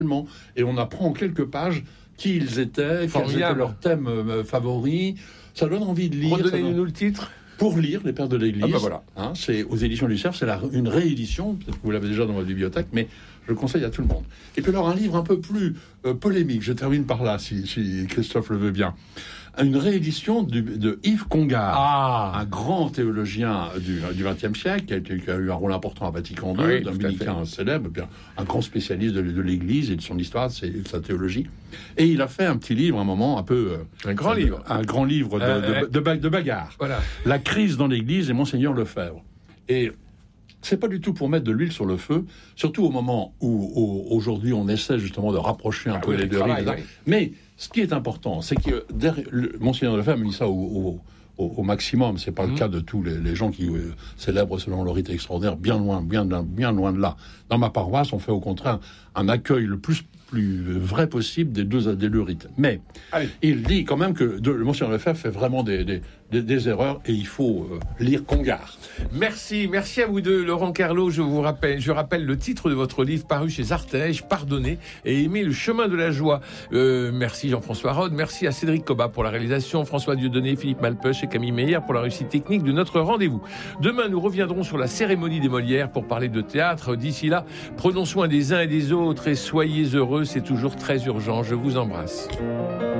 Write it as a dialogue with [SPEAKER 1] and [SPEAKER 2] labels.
[SPEAKER 1] Et on apprend en quelques pages qui ils étaient, quels étaient leurs thèmes favoris. Ça donne envie de lire.
[SPEAKER 2] Redonnez-nous le titre.
[SPEAKER 1] Pour lire Les Pères de l'Église.
[SPEAKER 2] Ah ben voilà.
[SPEAKER 1] C'est aux éditions du Cerf, c'est une réédition, peut-être que vous l'avez déjà dans votre bibliothèque, mais je le conseille à tout le monde. Et puis alors un livre un peu plus polémique, je termine par là, si Christophe le veut bien. Une réédition de Yves Congar, un grand théologien du XXe siècle, qui a eu un rôle important à Vatican II, dominicain célèbre, bien, un grand spécialiste de l'Église et de son histoire, de sa théologie. Et il a fait un petit livre, un moment un peu...
[SPEAKER 2] un grand livre
[SPEAKER 1] de bagarre.
[SPEAKER 2] Voilà.
[SPEAKER 1] La crise dans l'Église et Monseigneur Lefebvre. Et c'est pas du tout pour mettre de l'huile sur le feu, surtout au moment où aujourd'hui on essaie justement de rapprocher un peu les deux rives. Oui. Mais ce qui est important, c'est que Monseigneur Lefebvre a mis ça au maximum. C'est pas le cas de tous les gens qui célèbrent selon leur rite extraordinaire, bien loin de là. Dans ma paroisse, on fait au contraire un accueil le plus vrai possible des deux rites. Mais il dit quand même que le Monseigneur Lefebvre fait vraiment des erreurs et il faut lire Congar.
[SPEAKER 2] Merci à vous deux, Laurent Carlo. Je rappelle le titre de votre livre paru chez Artege, Pardonner et aimer le chemin de la joie. Merci Jean-François Rode, merci à Cédric Cobat pour la réalisation, François Dieudonné, Philippe Malpeuch et Camille Meyer pour la réussite technique de notre rendez-vous. Demain, nous reviendrons sur la cérémonie des Molières pour parler de théâtre. D'ici là, prenons soin des uns et des autres et soyez heureux, c'est toujours très urgent. Je vous embrasse.